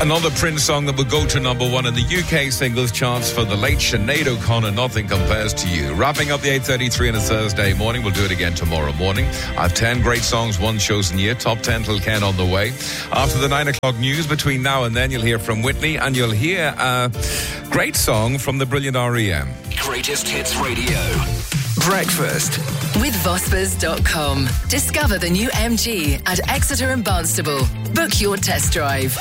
Another Prince song that will go to number one in the UK singles charts for the late Sinead O'Connor, Nothing Compares to You. Wrapping up the 8:33 on a Thursday morning. We'll do it again tomorrow morning. I have 10 great songs, one chosen year. Top 10 till Ken on the way. After the 9 o'clock news, between now and then, you'll hear from Whitney, and you'll hear a great song from the brilliant R.E.M. Greatest Hits Radio. Breakfast with Vosper.com. Discover the new MG at Exeter and Barnstable. Book your test drive.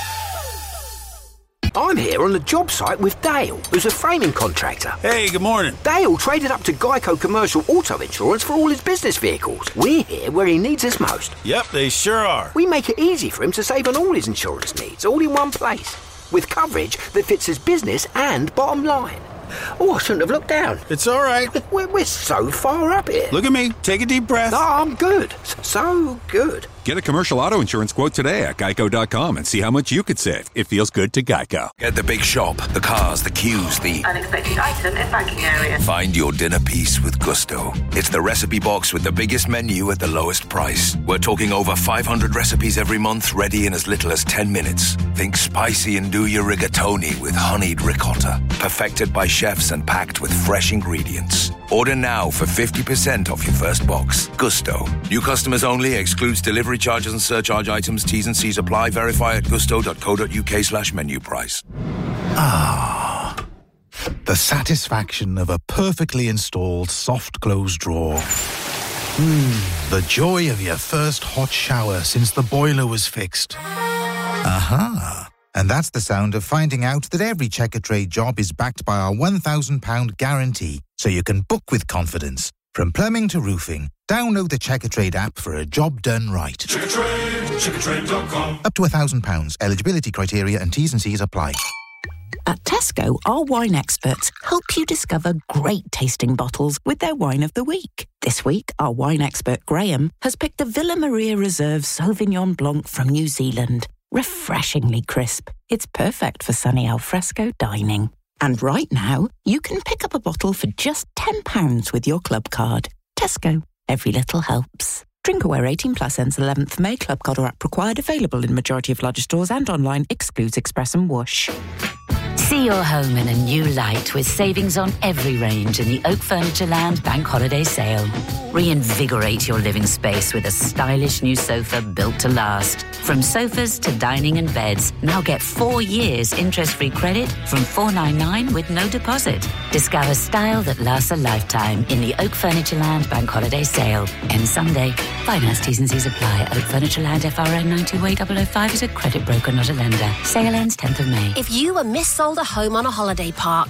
I'm here on the job site with Dale, who's a framing contractor. Hey, good morning. Dale traded up to Geico Commercial Auto Insurance for all his business vehicles. We're here where he needs us most. Yep, they sure are. We make it easy for him to save on all his insurance needs, all in one place, with coverage that fits his business and bottom line. Oh, I shouldn't have looked down. It's all right. We're so far up here. Look at me. Take a deep breath. No, I'm good. So good. Get a commercial auto insurance quote today at geico.com and see how much you could save. It feels good to Geico. Get the big shop, the cars, the queues, the unexpected item in banking area. Find your dinner piece with Gusto. It's the recipe box with the biggest menu at the lowest price. We're talking over 500 recipes every month, ready in as little as 10 minutes. Think spicy and do your rigatoni with honeyed ricotta. Perfected by chefs and packed with fresh ingredients. Order now for 50% off your first box. Gusto. New customers only. Excludes delivery charges and surcharge items. T's and C's apply. Verify at gusto.co.uk/menu price. Ah, the satisfaction of a perfectly installed soft close drawer. The joy of your first hot shower since the boiler was fixed. Aha. And that's the sound of finding out that every Checkatrade job is backed by our £1,000 guarantee, so you can book with confidence. From plumbing to roofing, download the Checkatrade app for a job done right. Checkatrade.com. Up to £1,000. Eligibility criteria and T's and C's apply. At Tesco, our wine experts help you discover great tasting bottles with their wine of the week. This week, our wine expert Graham has picked the Villa Maria Reserve Sauvignon Blanc from New Zealand. Refreshingly crisp. It's perfect for sunny alfresco dining. And right now, you can pick up a bottle for just £10 with your club card. Tesco. Every little helps. Drink aware 18 plus ends 11th May. Club card or app required. Available in majority of larger stores and online. Excludes Express and Whoosh. See your home in a new light with savings on every range in the Oak Furnitureland Bank Holiday Sale. Reinvigorate your living space with a stylish new sofa built to last. From sofas to dining and beds, now get 4 years interest-free credit from $499 with no deposit. Discover style that lasts a lifetime in the Oak Furnitureland Bank Holiday Sale. Ends Sunday. Finance T's and C's apply. Oak Furnitureland FRN 908005 is a credit broker, not a lender. Sale ends 10th of May. If you were missold a home on a holiday park,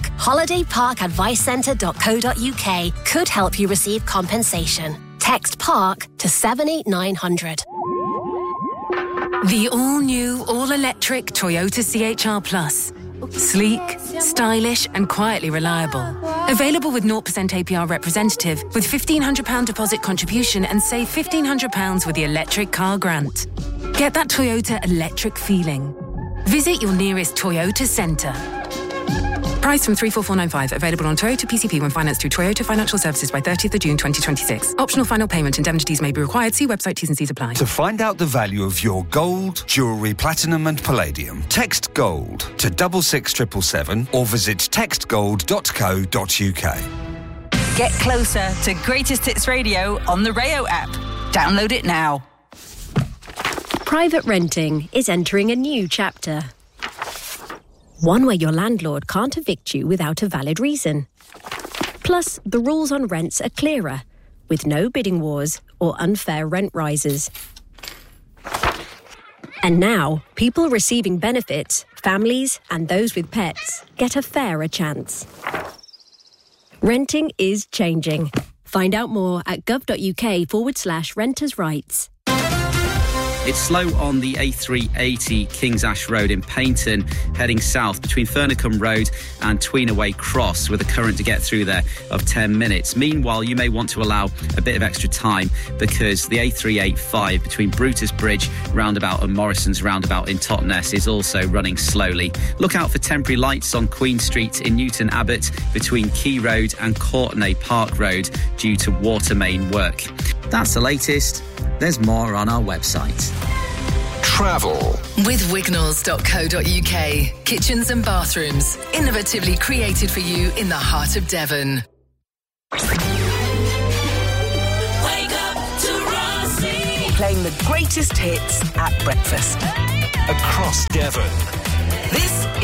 holidayparkadvicecentre.co.uk could help you receive compensation. Text PARK to 78900. The all-new, all-electric Toyota CHR Plus. Sleek, stylish and quietly reliable. Available with 0% APR representative with £1,500 deposit contribution and save £1,500 with the electric car grant. Get that Toyota electric feeling. Visit your nearest Toyota centre. Price from 34495. Available on Toyota PCP when financed through Toyota Financial Services by 30th of June 2026. Optional final payment. Indemnities may be required. See website T's and C's apply. To find out the value of your gold, jewellery, platinum and palladium, text GOLD to 66777 or visit textgold.co.uk. Get closer to Greatest Hits Radio on the Rayo app. Download it now. Private renting is entering a new chapter. One where your landlord can't evict you without a valid reason. Plus, the rules on rents are clearer, with no bidding wars or unfair rent rises. And now, people receiving benefits, families and those with pets, get a fairer chance. Renting is changing. Find out more at gov.uk/renters' rights. It's slow on the A380 Kings Ash Road in Paignton, heading south between Furnacombe Road and Tweenaway Cross, with a current to get through there of 10 minutes. Meanwhile, you may want to allow a bit of extra time because the A385 between Brutus Bridge roundabout and Morrison's roundabout in Totnes is also running slowly. Look out for temporary lights on Queen Street in Newton Abbot between Key Road and Courtenay Park Road due to water main work. That's the latest. There's more on our website. Travel. With Wignalls.co.uk. Kitchens and bathrooms. Innovatively created for you in the heart of Devon. Wake up to Rossi. Playing the greatest hits at breakfast. Across Devon. This